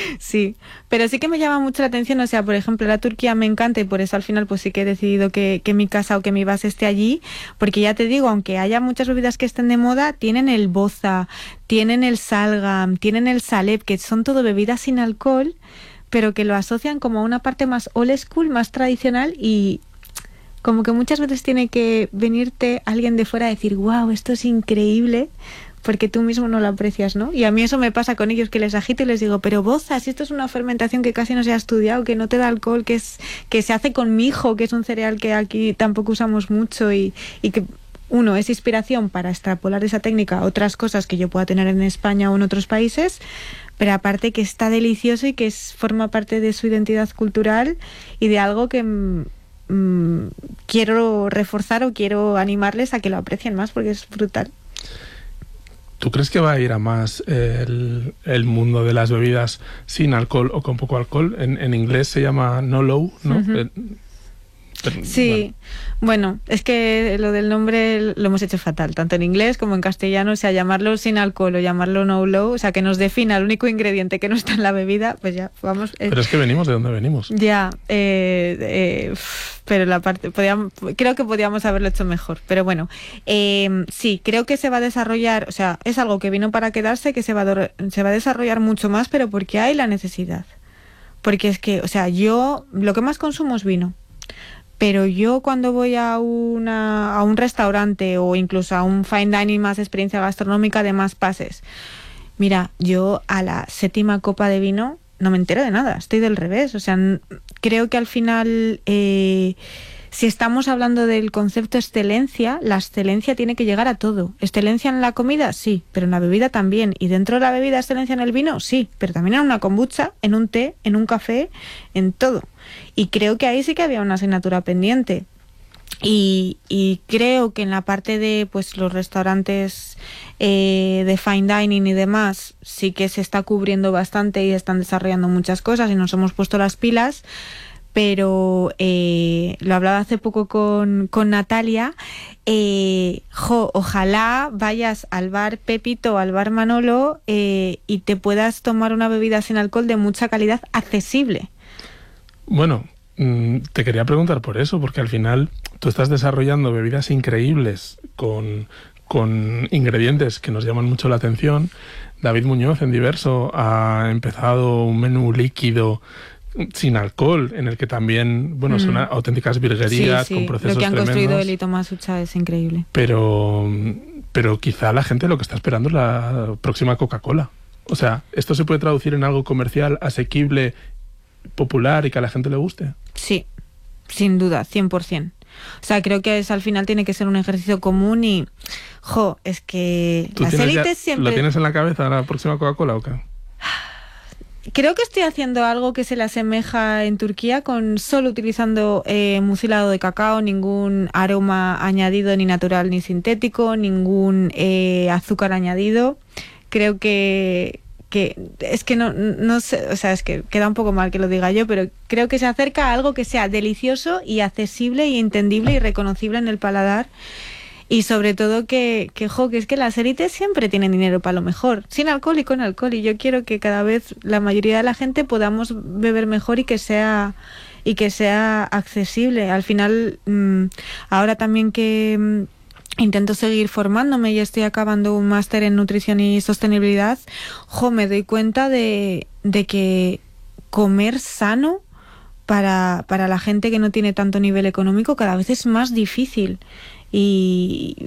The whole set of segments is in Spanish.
Sí, pero sí que me llama mucho la atención, o sea, por ejemplo, la Turquía me encanta y por eso al final pues sí que he decidido que mi casa o que mi base esté allí, porque ya te digo, aunque haya muchas bebidas que estén de moda, tienen el boza, tienen el salgam, tienen el salep, que son todo bebidas sin alcohol, pero que lo asocian como a una parte más old school, más tradicional y como que muchas veces tiene que venirte alguien de fuera a decir, wow, esto es increíble, porque tú mismo no lo aprecias, ¿no? Y a mí eso me pasa con ellos, que les agito y les digo, pero boza, si esto es una fermentación que casi no se ha estudiado, que no te da alcohol, que se hace con mijo, que es un cereal que aquí tampoco usamos mucho y que uno es inspiración para extrapolar esa técnica a otras cosas que yo pueda tener en España o en otros países, pero aparte que está delicioso y que forma parte de su identidad cultural y de algo que quiero reforzar o quiero animarles a que lo aprecien más porque es brutal. ¿Tú crees que va a ir a más el mundo de las bebidas sin alcohol o con poco alcohol? En inglés se llama no low, ¿no? Uh-huh. Sí, bueno, es que lo del nombre lo hemos hecho fatal, tanto en inglés como en castellano, o sea, llamarlo sin alcohol o llamarlo no low, o sea, que nos defina el único ingrediente que no está en la bebida, pues ya, vamos... Pero es que venimos de donde venimos. Ya, pero la parte, creo que podíamos haberlo hecho mejor, pero bueno, sí, creo que se va a desarrollar, o sea, es algo que vino para quedarse, que se va a desarrollar mucho más, pero porque hay la necesidad, porque es que, o sea, yo lo que más consumo es vino. Pero yo cuando voy a un restaurante o incluso a un fine dining, más experiencia gastronómica de más pases, mira, yo a la 7ª copa de vino no me entero de nada, estoy del revés. O sea, creo que al final, si estamos hablando del concepto excelencia, la excelencia tiene que llegar a todo. ¿Excelencia en la comida? Sí, pero en la bebida también. Y dentro de la bebida, excelencia en el vino, sí, pero también en una kombucha, en un té, en un café, en todo. Y creo que ahí sí que había una asignatura pendiente. Y creo que en la parte de pues los restaurantes de fine dining y demás sí que se está cubriendo bastante y están desarrollando muchas cosas y nos hemos puesto las pilas, pero lo hablaba hace poco con Natalia, ojalá vayas al bar Pepito o al bar Manolo y te puedas tomar una bebida sin alcohol de mucha calidad accesible. Bueno, te quería preguntar por eso, porque al final tú estás desarrollando bebidas increíbles con ingredientes que nos llaman mucho la atención. David Muñoz en Diverso ha empezado un menú líquido sin alcohol, en el que también, bueno, son auténticas virguerías, sí, con procesos tremendos. Lo que han construido él y Tomás Ucha es increíble. Pero quizá la gente lo que está esperando es la próxima Coca-Cola. O sea, ¿esto se puede traducir en algo comercial, asequible, popular y que a la gente le guste? Sí, sin duda, 100%. O sea, creo que al final tiene que ser un ejercicio común y, es que las élites siempre... ¿Lo tienes en la cabeza la próxima Coca-Cola o qué? Creo que estoy haciendo algo que se le asemeja en Turquía, con solo utilizando mucilado de cacao, ningún aroma añadido ni natural ni sintético, ningún azúcar añadido. Creo que es que no sé, o sea, es que queda un poco mal que lo diga yo, pero creo que se acerca a algo que sea delicioso y accesible y entendible y reconocible en el paladar. Y sobre todo que es que las élites siempre tienen dinero para lo mejor, sin alcohol y con alcohol, y yo quiero que cada vez la mayoría de la gente podamos beber mejor y que sea accesible. Al final, ahora también que intento seguir formándome y estoy acabando un máster en nutrición y sostenibilidad, me doy cuenta de que comer sano para la gente que no tiene tanto nivel económico cada vez es más difícil. Y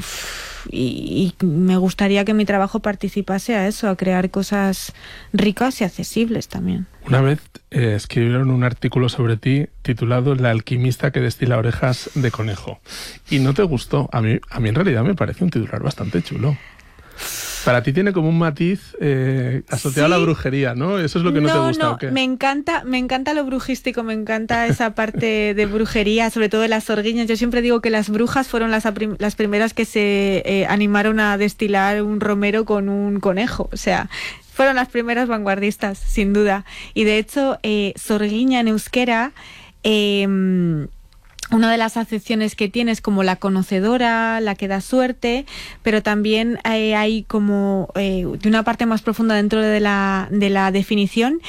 me gustaría que mi trabajo participase a eso, a crear cosas ricas y accesibles también. Una vez escribieron un artículo sobre ti titulado La alquimista que destila orejas de conejo y no te gustó. A mí en realidad me parece un titular bastante chulo. Para ti tiene como un matiz asociado a la brujería, ¿no? Eso es lo que no te gusta. No, ¿o qué? Me encanta lo brujístico, me encanta esa parte de brujería, sobre todo de las orguiñas. Yo siempre digo que las brujas fueron las primeras que se animaron a destilar un romero con un conejo. O sea, fueron las primeras vanguardistas, sin duda. Y de hecho, sorguiña en euskera... una de las acepciones que tiene es como la conocedora, la que da suerte, pero también hay como de una parte más profunda dentro de la definición